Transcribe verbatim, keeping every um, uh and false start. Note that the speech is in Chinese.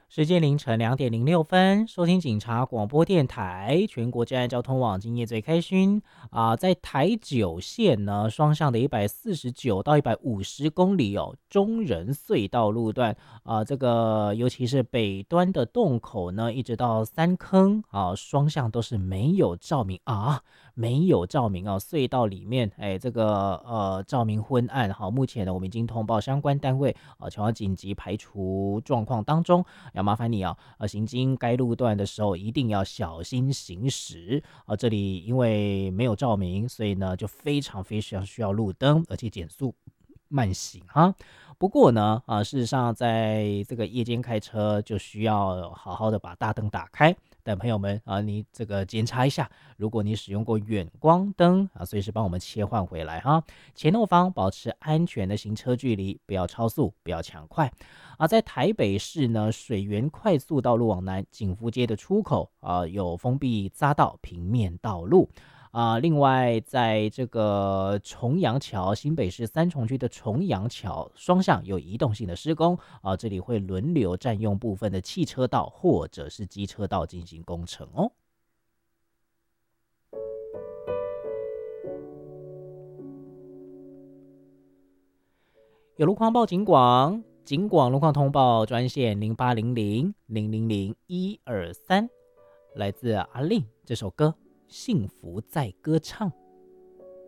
时间凌晨两点零六分，收听警察广播电台全国治安交通网，今夜最开心啊、在台九线呢，双向的一百四十九到一百五十公里哦，中人隧道路段啊、这个尤其是北端的洞口呢，一直到三坑啊，双向都是没有照明啊，没有照明哦，隧道里面哎，这个呃照明昏暗，好，目前呢我们已经通报相关单位啊，前往紧急排除状况当中。要麻烦你啊，呃，行经该路段的时候一定要小心行驶啊。这里因为没有照明，所以呢就非常非常需要路灯，而且减速慢行哈。不过呢，啊，事实上在这个夜间开车就需要好好的把大灯打开。但朋友们啊，你这个检查一下，如果你使用过远光灯啊，随时帮我们切换回来哈。前后方保持安全的行车距离，不要超速，不要抢快。啊，在台北市呢，水源快速道路往南景福街的出口啊，有封闭匝道平面道路。啊，另外，在这个重阳桥，新北市三重区的重阳桥双向有移动性的施工啊，这里会轮流占用部分的汽车道或者是机车道进行工程哦。有路况报警广，警广路况通报专线零八零零零零零一二三，来自阿令这首歌《幸福在歌唱》。